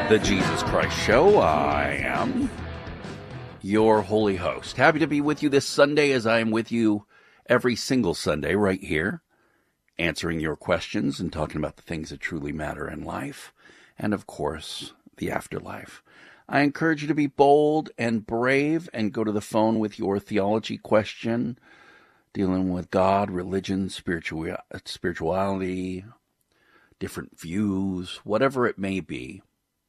The Jesus Christ Show. I am your holy host. Happy to be with you this Sunday, as I am with you every single Sunday right here, answering your questions and talking about the things that truly matter in life, and of course, the afterlife. I encourage you to be bold and brave and go to the phone with your theology question, dealing with God, religion, spirituality, different views, whatever it may be.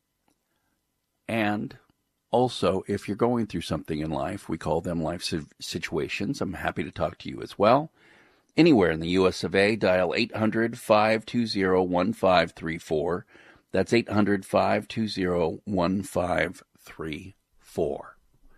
And also, if you're going through something in life, we call them life situations. I'm happy to talk to you as well. Anywhere in the U.S. of A, dial 800-520-1534. That's 800-520-1534.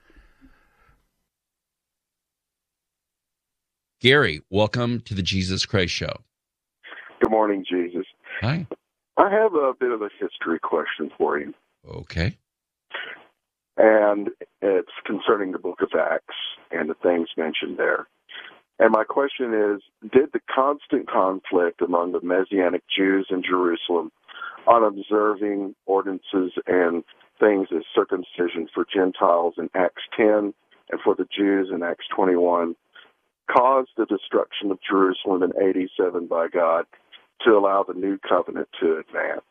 Gary, welcome to the Jesus Christ Show. Good morning, Jesus. Hi. I have a bit of a history question for you. Okay. And it's concerning the book of Acts and the things mentioned there. And my question is, did the constant conflict among the Messianic Jews in Jerusalem on observing ordinances and things as circumcision for Gentiles in Acts 10 and for the Jews in Acts 21 cause the destruction of Jerusalem in AD 7 by God to allow the new covenant to advance?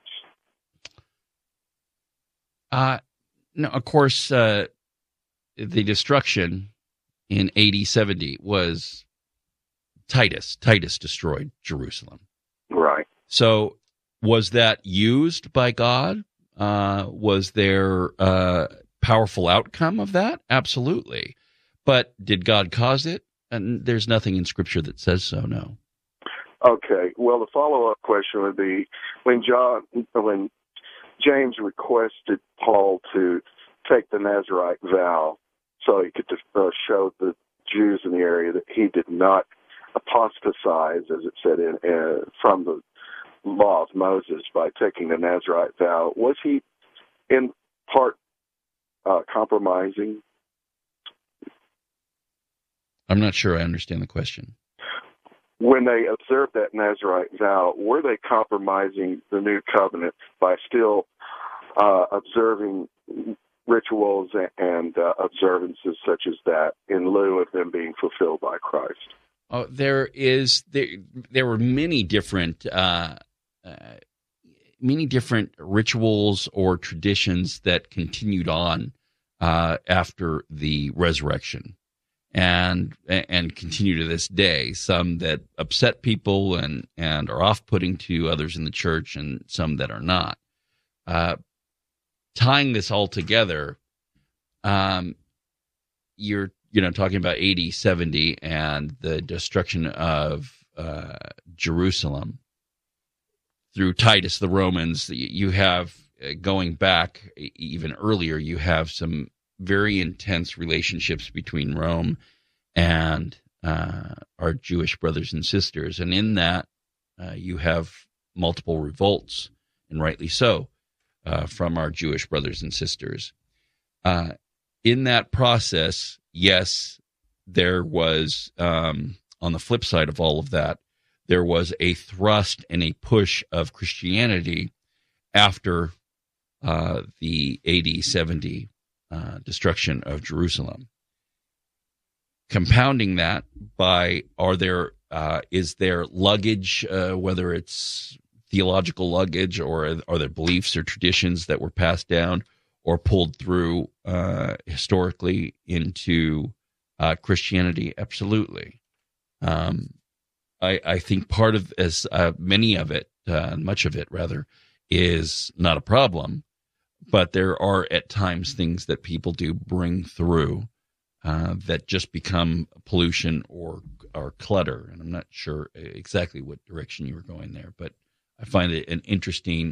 No, of course, the destruction in AD 70 was Titus. Titus destroyed Jerusalem. Right. So was that used by God? Was there a powerful outcome of that? Absolutely. But did God cause it? And there's nothing in Scripture that says so, no. Okay. Well, the follow-up question would be, when James requested Paul to take the Nazirite vow so he could show the Jews in the area that he did not apostatize, as it said, from the law of Moses by taking the Nazirite vow, was he in part compromising? I'm not sure I understand the question. When they observed that Nazirite vow, were they compromising the new covenant by still observing rituals and observances such as that in lieu of them being fulfilled by Christ? Oh, there were many different rituals or traditions that continued on after the resurrection. And continue to this day. Some that upset people and are off-putting to others in the church, and some that are not. Tying this all together, you're talking about AD 70 and the destruction of Jerusalem through Titus the Romans. You have, going back even earlier, you have some very intense relationships between Rome and our Jewish brothers and sisters. And in that, you have multiple revolts, and rightly so, from our Jewish brothers and sisters. In that process, yes, there was, on the flip side of all of that, there was a thrust and a push of Christianity after the AD 70 destruction of Jerusalem. Compounding that by is there luggage, whether it's theological luggage or are there beliefs or traditions that were passed down or pulled through historically into Christianity? Absolutely. I think part of much of it rather, is not a problem. But there are at times things that people do bring through that just become pollution or clutter. And I'm not sure exactly what direction you were going there, but I find it an interesting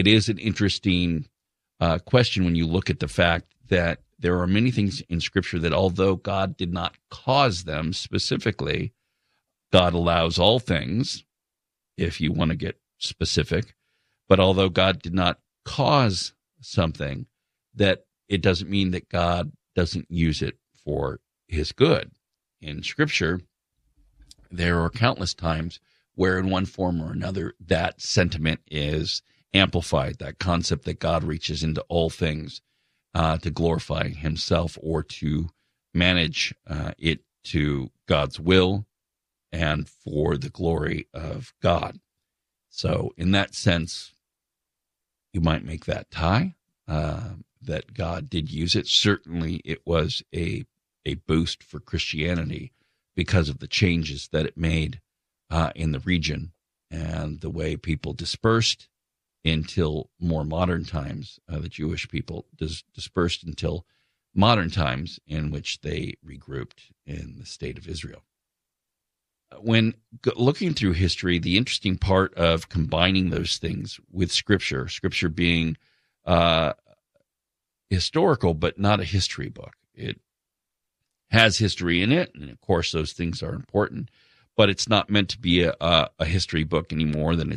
question when you look at the fact that there are many things in Scripture that, although God did not cause them specifically, God allows all things, if you want to get specific. But although God did not cause something, that it doesn't mean that God doesn't use it for his good. In Scripture, there are countless times where in one form or another that sentiment is amplified, that concept that God reaches into all things to glorify himself or to manage it to God's will and for the glory of God. So in that sense, you might make that tie, that God did use it. Certainly it was a boost for Christianity because of the changes that it made in the region and the way people dispersed until more modern times. The Jewish people dispersed until modern times, in which they regrouped in the state of Israel. When looking through history, the interesting part of combining those things with Scripture being historical but not a history book. It has history in it, and of course those things are important, but it's not meant to be a history book any more than